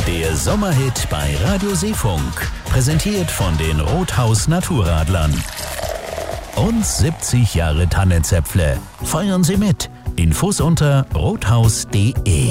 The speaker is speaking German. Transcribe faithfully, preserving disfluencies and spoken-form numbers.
Der Sommerhit bei Radio Seefunk. Präsentiert von den Rothaus Naturradlern. Und siebzig Jahre Tannenzäpfle. Feiern Sie mit. Infos unter rothaus punkt de.